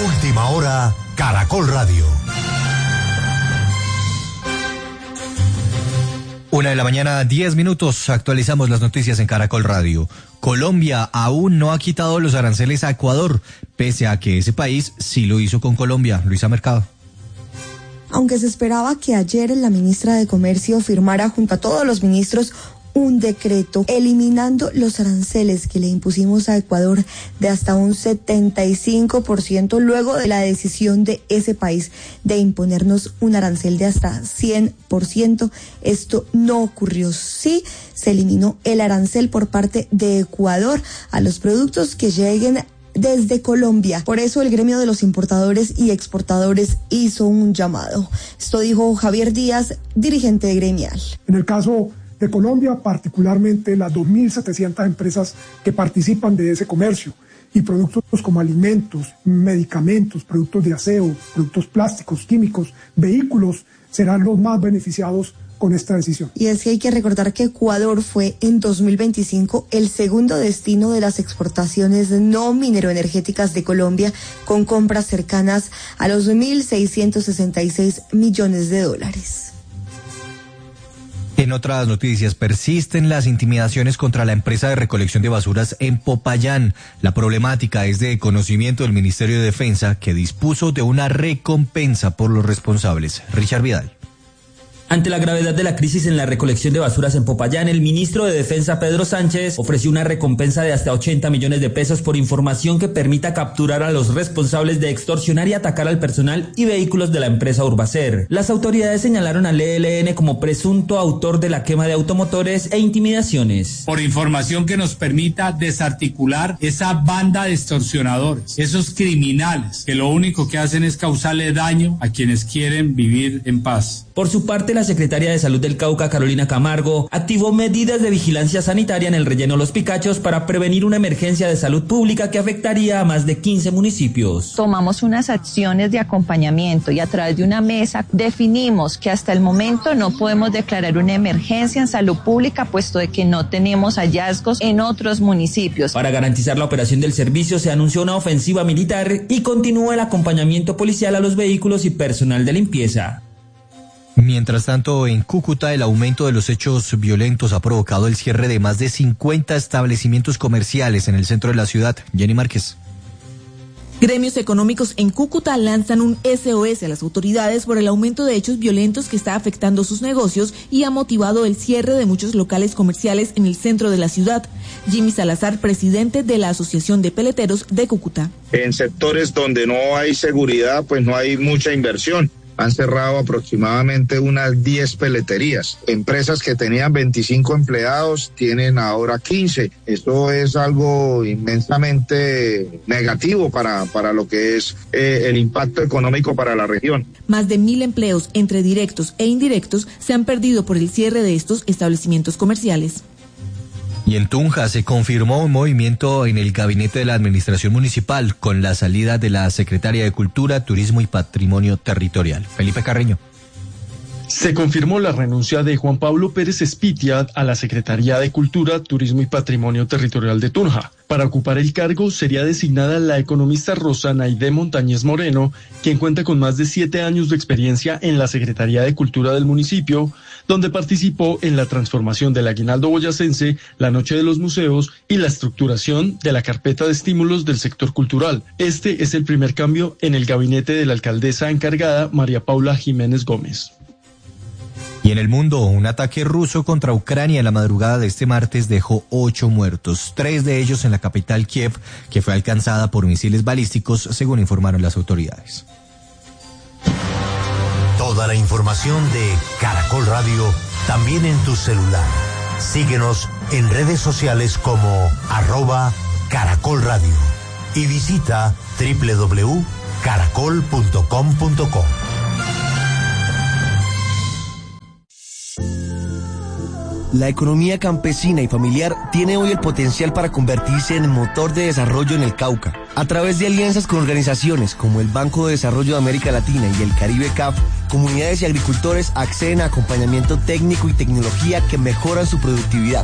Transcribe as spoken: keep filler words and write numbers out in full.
Última hora, Caracol Radio. Una de la mañana, diez minutos, actualizamos las noticias en Caracol Radio. Colombia aún no ha quitado los aranceles a Ecuador, pese a que ese país sí lo hizo con Colombia. Luisa Mercado. Aunque se esperaba que ayer la ministra de Comercio firmara junto a todos los ministros un decreto eliminando los aranceles que le impusimos a Ecuador de hasta un setenta y cinco por ciento luego de la decisión de ese país de imponernos un arancel de hasta cien por ciento. Esto no ocurrió. Sí, se eliminó el arancel por parte de Ecuador a los productos que lleguen desde Colombia. Por eso el gremio de los importadores y exportadores hizo un llamado. Esto dijo Javier Díaz, dirigente gremial. En el caso de Colombia, particularmente las dos mil setecientas empresas que participan de ese comercio y productos como alimentos, medicamentos, productos de aseo, productos plásticos, químicos, vehículos, serán los más beneficiados con esta decisión. Y es que hay que recordar que Ecuador fue en dos mil veinticinco el segundo destino de las exportaciones no mineroenergéticas de Colombia, con compras cercanas a los mil seiscientos sesenta y seis millones de dólares. En otras noticias, persisten las intimidaciones contra la empresa de recolección de basuras en Popayán. La problemática es de conocimiento del Ministerio de Defensa, que dispuso de una recompensa por los responsables. Richard Vidal. Ante la gravedad de la crisis en la recolección de basuras en Popayán, el ministro de Defensa, Pedro Sánchez, ofreció una recompensa de hasta ochenta millones de pesos por información que permita capturar a los responsables de extorsionar y atacar al personal y vehículos de la empresa Urbacer. Las autoridades señalaron al E L N como presunto autor de la quema de automotores e intimidaciones. Por información que nos permita desarticular esa banda de extorsionadores, esos criminales que lo único que hacen es causarle daño a quienes quieren vivir en paz. Por su parte, la secretaria de Salud del Cauca, Carolina Camargo, activó medidas de vigilancia sanitaria en el relleno Los Picachos para prevenir una emergencia de salud pública que afectaría a más de quince municipios. Tomamos unas acciones de acompañamiento y a través de una mesa definimos que hasta el momento no podemos declarar una emergencia en salud pública, puesto de que no tenemos hallazgos en otros municipios. Para garantizar la operación del servicio, se anunció una ofensiva militar y continúa el acompañamiento policial a los vehículos y personal de limpieza. Mientras tanto, en Cúcuta, el aumento de los hechos violentos ha provocado el cierre de más de cincuenta establecimientos comerciales en el centro de la ciudad. Jenny Márquez. Gremios económicos en Cúcuta lanzan un S O S a las autoridades por el aumento de hechos violentos que está afectando sus negocios y ha motivado el cierre de muchos locales comerciales en el centro de la ciudad. Jimmy Salazar, presidente de la Asociación de Peleteros de Cúcuta. En sectores donde no hay seguridad, pues no hay mucha inversión. Han cerrado aproximadamente unas diez peleterías. Empresas que tenían veinticinco empleados tienen ahora quince. Esto es algo inmensamente negativo para, para lo que es eh, el impacto económico para la región. Más de mil empleos entre directos e indirectos se han perdido por el cierre de estos establecimientos comerciales. Y en Tunja se confirmó un movimiento en el gabinete de la administración municipal con la salida de la secretaria de Cultura, Turismo y Patrimonio Territorial. Felipe Carreño. Se confirmó la renuncia de Juan Pablo Pérez Espitia a la Secretaría de Cultura, Turismo y Patrimonio Territorial de Tunja. Para ocupar el cargo sería designada la economista Rosana Aide Montañez Moreno, quien cuenta con más de siete años de experiencia en la Secretaría de Cultura del municipio, donde participó en la transformación del aguinaldo boyacense, la Noche de los Museos y la estructuración de la carpeta de estímulos del sector cultural. Este es el primer cambio en el gabinete de la alcaldesa encargada, María Paula Jiménez Gómez. Y en el mundo, un ataque ruso contra Ucrania en la madrugada de este martes dejó ocho muertos, tres de ellos en la capital Kiev, que fue alcanzada por misiles balísticos, según informaron las autoridades. Toda la información de Caracol Radio, también en tu celular. Síguenos en redes sociales como arroba Caracol Radio y visita doble u doble u doble u punto caracol punto com punto co. La economía campesina y familiar tiene hoy el potencial para convertirse en el motor de desarrollo en el Cauca. A través de alianzas con organizaciones como el Banco de Desarrollo de América Latina y el Caribe C A F, comunidades y agricultores acceden a acompañamiento técnico y tecnología que mejoran su productividad.